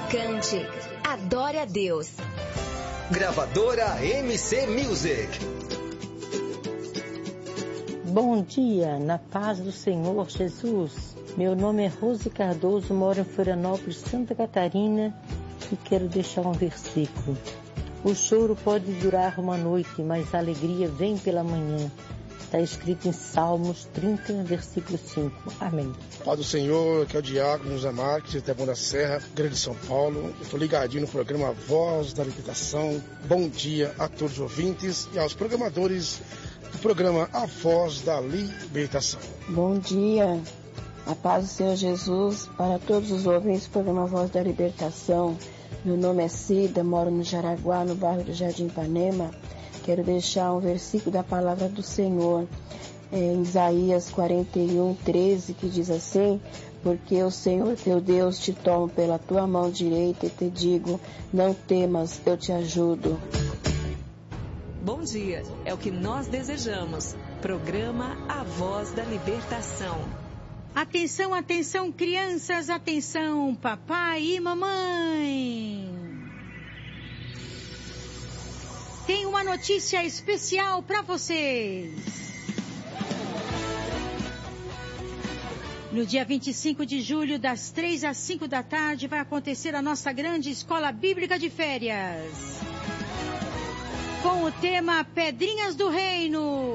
Cante, adore a Deus. Gravadora MC Music. Bom dia, na paz do Senhor Jesus. Meu nome é Rose Cardoso, moro em Florianópolis, Santa Catarina, e quero deixar um versículo. O choro pode durar uma noite, mas a alegria vem pela manhã. Está escrito em Salmos 30, versículo 5. Amém. Pai do Senhor, aqui é o Diácono José Marques, até Bom da Serra, Grande São Paulo. Eu estou ligadinho no programa Voz da Libertação. Bom dia a todos os ouvintes e aos programadores do programa A Voz da Libertação. Bom dia, a paz do Senhor Jesus para todos os ouvintes do programa Voz da Libertação. Meu nome é Cida, moro no Jaraguá, no bairro do Jardim Ipanema. Quero deixar um versículo da palavra do Senhor, em Isaías 41:13, que diz assim: porque o Senhor teu Deus te toma pela tua mão direita e te digo, não temas, eu te ajudo. Bom dia, é o que nós desejamos. Programa A Voz da Libertação. Atenção, atenção, crianças, atenção, papai e mamãe. Tem uma notícia especial para vocês. No dia 25 de julho, das 3 às 5 da tarde, vai acontecer a nossa grande escola bíblica de férias, com o tema Pedrinhas do Reino.